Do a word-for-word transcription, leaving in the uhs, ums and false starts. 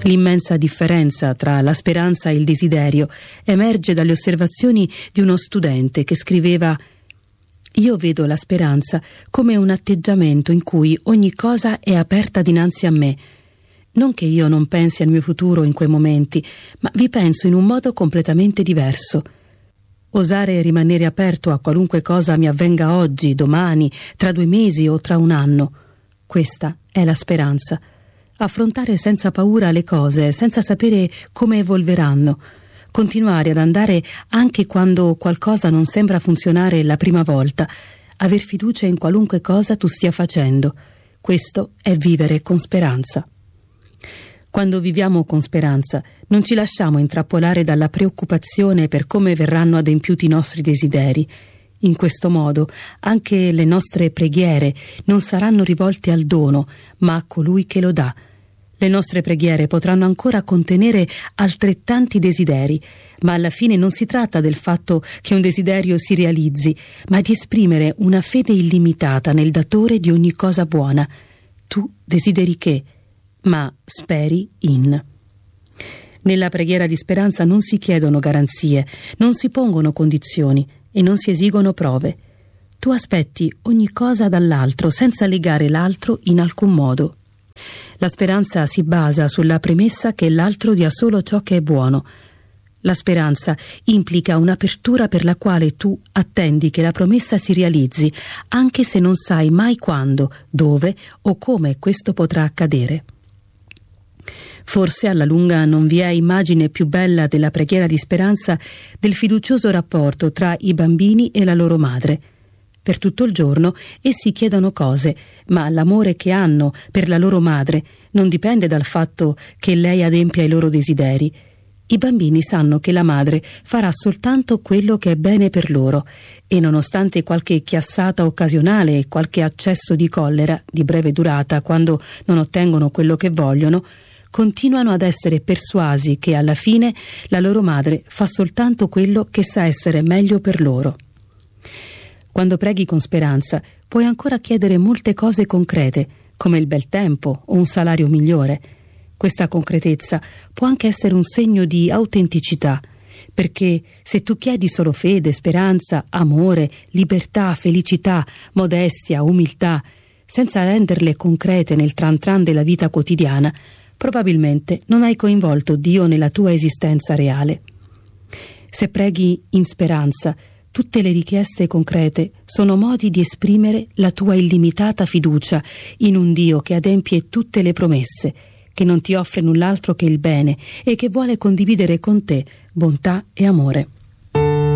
L'immensa differenza tra la speranza e il desiderio emerge dalle osservazioni di uno studente che scriveva: «Io vedo la speranza come un atteggiamento in cui ogni cosa è aperta dinanzi a me. Non che io non pensi al mio futuro in quei momenti, ma vi penso in un modo completamente diverso. Osare rimanere aperto a qualunque cosa mi avvenga oggi, domani, tra due mesi o tra un anno. Questa è la speranza. Affrontare senza paura le cose, senza sapere come evolveranno. Continuare ad andare anche quando qualcosa non sembra funzionare la prima volta. Aver fiducia in qualunque cosa tu stia facendo. Questo è vivere con speranza». Quando viviamo con speranza, non ci lasciamo intrappolare dalla preoccupazione per come verranno adempiuti i nostri desideri. In questo modo anche le nostre preghiere non saranno rivolte al dono, ma a colui che lo dà. Le nostre preghiere potranno ancora contenere altrettanti desideri, ma alla fine non si tratta del fatto che un desiderio si realizzi, ma di esprimere una fede illimitata nel datore di ogni cosa buona. Tu desideri che, ma speri in. Nella preghiera di speranza non si chiedono garanzie, non si pongono condizioni e non si esigono prove. Tu aspetti ogni cosa dall'altro senza legare l'altro in alcun modo. La speranza si basa sulla premessa che l'altro dia solo ciò che è buono. La speranza implica un'apertura per la quale tu attendi che la promessa si realizzi, anche se non sai mai quando, dove o come questo potrà accadere. Forse alla lunga non vi è immagine più bella della preghiera di speranza del fiducioso rapporto tra i bambini e la loro madre. Per tutto il giorno essi chiedono cose, ma l'amore che hanno per la loro madre non dipende dal fatto che lei adempia i loro desideri. I bambini sanno che la madre farà soltanto quello che è bene per loro e, nonostante qualche chiassata occasionale e qualche accesso di collera di breve durata quando non ottengono quello che vogliono, continuano ad essere persuasi che alla fine la loro madre fa soltanto quello che sa essere meglio per loro. Quando preghi con speranza, puoi ancora chiedere molte cose concrete, come il bel tempo o un salario migliore. Questa concretezza può anche essere un segno di autenticità, perché se tu chiedi solo fede, speranza, amore, libertà, felicità, modestia, umiltà, senza renderle concrete nel tran tran della vita quotidiana, probabilmente non hai coinvolto Dio nella tua esistenza reale. Se preghi in speranza, tutte le richieste concrete sono modi di esprimere la tua illimitata fiducia in un Dio che adempie tutte le promesse, che non ti offre null'altro che il bene e che vuole condividere con te bontà e amore.